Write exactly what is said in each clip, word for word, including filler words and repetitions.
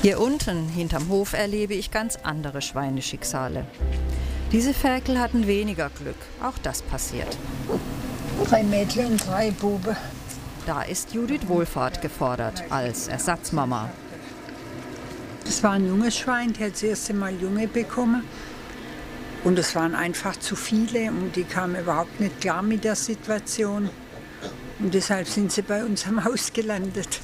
Hier unten, hinterm Hof, erlebe ich ganz andere Schweineschicksale. Diese Ferkel hatten weniger Glück, auch das passiert. Drei Mädchen und drei Buben. Da ist Judith Wohlfahrt gefordert, als Ersatzmama. Das war ein junges Schwein, die hat das erste Mal Junge bekommen. Und es waren einfach zu viele und die kamen überhaupt nicht klar mit der Situation. Und deshalb sind sie bei uns am Haus gelandet.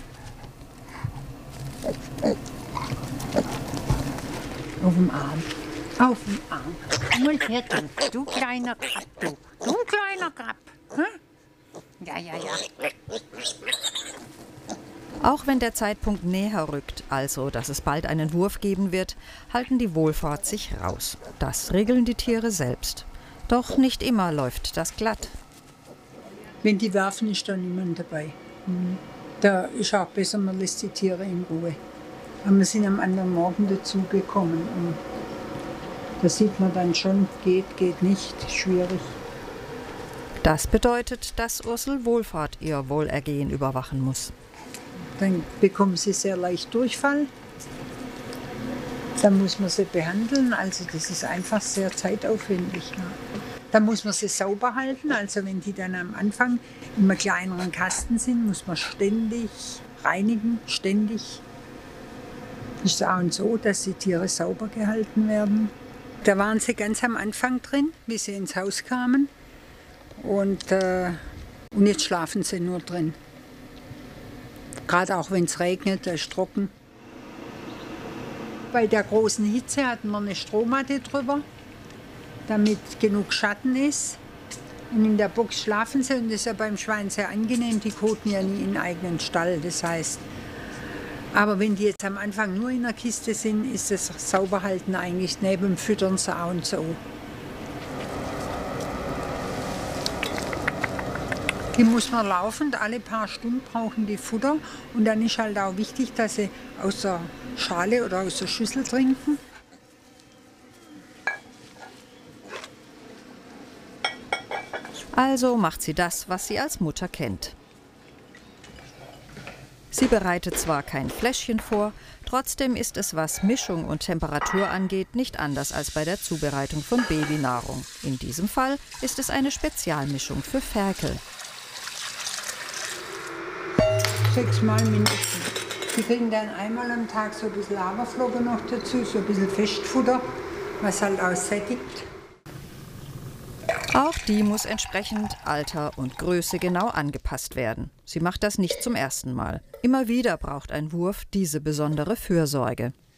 Auf dem Arm. Auf dem Arm. Mal her, du, du kleiner Krab, du. Du kleiner Krab. Hm? Ja, ja, ja. Auch wenn der Zeitpunkt näher rückt, also dass es bald einen Wurf geben wird, halten die Wohlfahrt sich raus. Das regeln die Tiere selbst. Doch nicht immer läuft das glatt. Wenn die werfen, ist da niemand dabei. Da ist auch besser, man lässt die Tiere in Ruhe. Aber wir sind am anderen Morgen dazugekommen. Und da sieht man dann schon, geht, geht nicht, schwierig. Das bedeutet, dass Ursel Wohlfahrt ihr Wohlergehen überwachen muss. Dann bekommen sie sehr leicht Durchfall. Dann muss man sie behandeln, also das ist einfach sehr zeitaufwendig. Ja. Dann muss man sie sauber halten, also wenn die dann am Anfang in einem kleineren Kasten sind, muss man ständig reinigen, ständig. Das ist auch und so, dass die Tiere sauber gehalten werden. Da waren sie ganz am Anfang drin, wie sie ins Haus kamen. Und, äh, und jetzt schlafen sie nur drin. Gerade auch wenn es regnet, da ist trocken. Bei der großen Hitze hatten wir eine Strohmatte drüber, damit genug Schatten ist. Und in der Box schlafen sie und das ist ja beim Schwein sehr angenehm. Die koten ja nie in einen eigenen Stall, das heißt. Aber wenn die jetzt am Anfang nur in der Kiste sind, ist das Sauberhalten eigentlich neben dem Füttern so und so. Die muss man laufend, alle paar Stunden brauchen die Futter. Und dann ist halt auch wichtig, dass sie aus der Schale oder aus der Schüssel trinken. Also macht sie das, was sie als Mutter kennt. Sie bereitet zwar kein Fläschchen vor, trotzdem ist es, was Mischung und Temperatur angeht, nicht anders als bei der Zubereitung von Babynahrung. In diesem Fall ist es eine Spezialmischung für Ferkel. Sechsmal mindestens. Die kriegen dann einmal am Tag so ein bisschen Haferflocken noch dazu, so ein bisschen Festfutter, was halt auch sättigt. Auch die muss entsprechend Alter und Größe genau angepasst werden. Sie macht das nicht zum ersten Mal. Immer wieder braucht ein Wurf diese besondere Fürsorge.